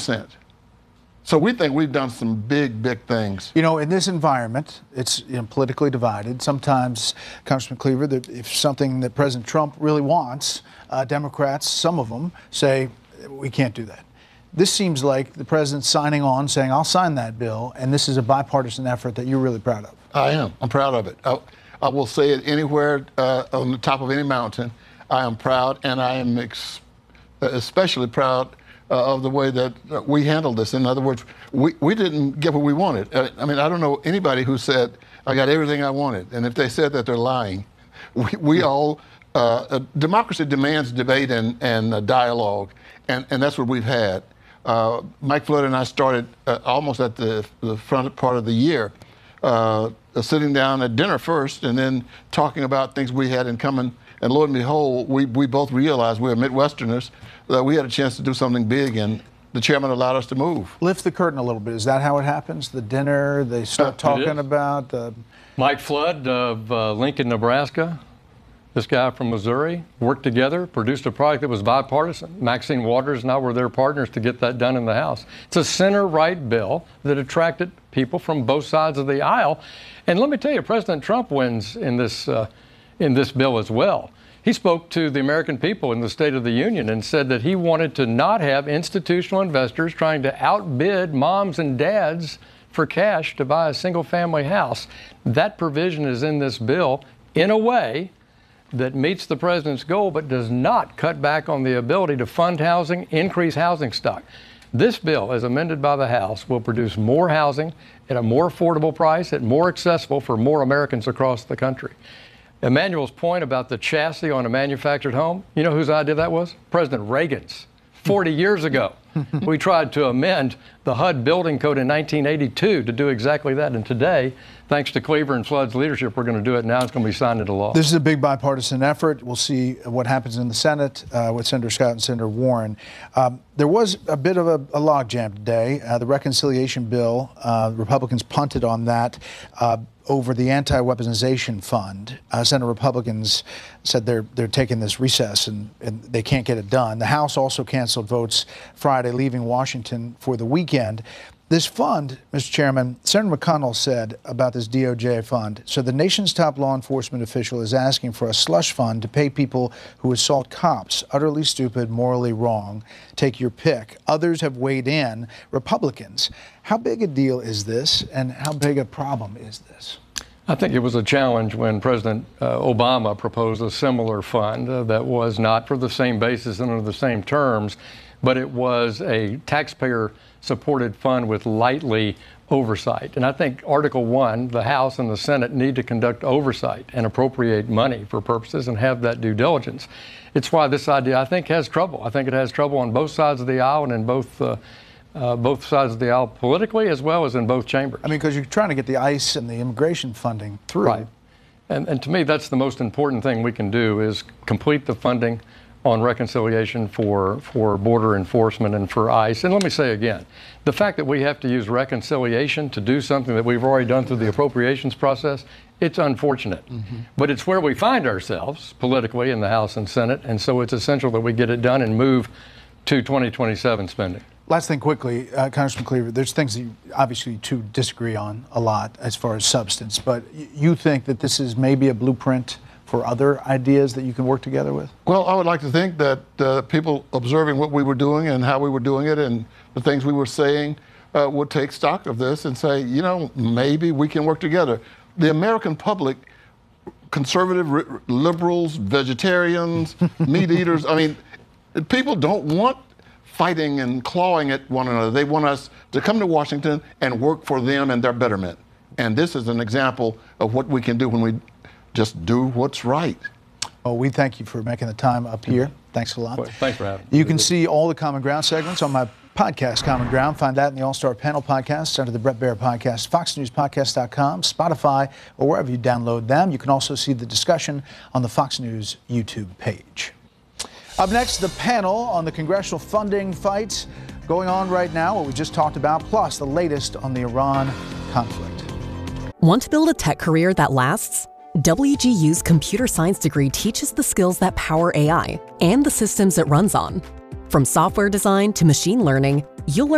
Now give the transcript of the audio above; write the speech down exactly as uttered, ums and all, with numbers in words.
percent. So we think we've done some big, big things. You know, in this environment, it's you know, politically divided. Sometimes, Congressman Cleaver, that if something that President Trump really wants, uh, Democrats, some of them, say, we can't do that. This seems like the president's signing on, saying, I'll sign that bill, and this is a bipartisan effort that you're really proud of. I am. I'm proud of it. I, I will say it anywhere uh, on the top of any mountain. I am proud, and I am ex- especially proud Uh, of the way that uh, we handled this. In other words, we, we didn't get what we wanted. Uh, I mean, I don't know anybody who said, I got everything I wanted. And if they said that, they're lying. We, we all, uh, uh, democracy demands debate and, and uh, dialogue, and, and that's what we've had. Uh, Mike Flood and I started uh, almost at the, the front part of the year, uh, sitting down at dinner first and then talking about things we had in common. And lo and behold, we, we both realized we're Midwesterners, that we had a chance to do something big, and the chairman allowed us to move. Lift the curtain a little bit. Is that how it happens? The dinner, they start talking about the... Mike Flood of uh, Lincoln, Nebraska, this guy from Missouri, worked together, produced a product that was bipartisan. Maxine Waters and I were their partners to get that done in the House. It's a center-right bill that attracted people from both sides of the aisle. And let me tell you, President Trump wins in this, uh, in this bill as well. He spoke to the American people in the State of the Union and said that he wanted to not have institutional investors trying to outbid moms and dads for cash to buy a single-family house. That provision is in this bill in a way that meets the president's goal but does not cut back on the ability to fund housing, increase housing stock. This bill, as amended by the House, will produce more housing at a more affordable price, at more accessible for more Americans across the country. Emmanuel's point about the chassis on a manufactured home, you know whose idea that was? President Reagan's. forty years ago, we tried to amend the H U D building code in nineteen eighty-two to do exactly that. And today, thanks to Cleaver and Flood's leadership, we're going to do it now. It's going to be signed into law. This is a big bipartisan effort. We'll see what happens in the Senate uh, with Senator Scott and Senator Warren. Um, there was a bit of a, a logjam today. Uh, the reconciliation bill, uh, Republicans punted on that. Uh, over the anti-weaponization fund. Uh, Senate Republicans said they're they're taking this recess and, and they can't get it done. The House also canceled votes Friday, leaving Washington for the weekend. This fund, Mister Chairman, Senator McConnell said about this D O J fund, so the nation's top law enforcement official is asking for a slush fund to pay people who assault cops. Utterly stupid, morally wrong. Take your pick. Others have weighed in, Republicans. How big a deal is this, and how big a problem is this? I think it was a challenge when President uh, Obama proposed a similar fund uh, that was not for the same basis and under the same terms, but it was a taxpayer-supported fund with lightly oversight. And I think Article one, the House and the Senate need to conduct oversight and appropriate money for purposes and have that due diligence. It's why this idea, I think, has trouble. I think it has trouble on both sides of the aisle and in both uh, Uh, both sides of the aisle politically as well as in both chambers. I mean, because you're trying to get the ICE and the immigration funding through. Right. And, and to me, that's the most important thing we can do is complete the funding on reconciliation for, for border enforcement and for ICE. And let me say again, the fact that we have to use reconciliation to do something that we've already done through the appropriations process, it's unfortunate. Mm-hmm. But it's where we find ourselves politically in the House and Senate, and so it's essential that we get it done and move to twenty twenty-seven spending. Last thing quickly, uh, Congressman Cleaver, there's things that you obviously two disagree on a lot as far as substance, but you think that this is maybe a blueprint for other ideas that you can work together with? Well, I would like to think that uh, people observing what we were doing and how we were doing it and the things we were saying uh, would take stock of this and say, you know, maybe we can work together. The American public, conservative, liberals, vegetarians, meat eaters, I mean, people don't want fighting and clawing at one another. They want us to come to Washington and work for them and their betterment. And this is an example of what we can do when we just do what's right. Well, we thank you for making the time up here. Thanks a lot. Well, thanks for having me. You can see all the Common Ground segments on my podcast, Common Ground. Find that in the All-Star Panel podcast under the Bret Baier Podcast, fox news podcast dot com, Spotify, or wherever you download them. You can also see the discussion on the Fox News YouTube page. Up next, the panel on the congressional funding fight going on right now, what we just talked about, plus the latest on the Iran conflict. Want to build a tech career that lasts? W G U's computer science degree teaches the skills that power A I and the systems it runs on. From software design to machine learning, you'll learn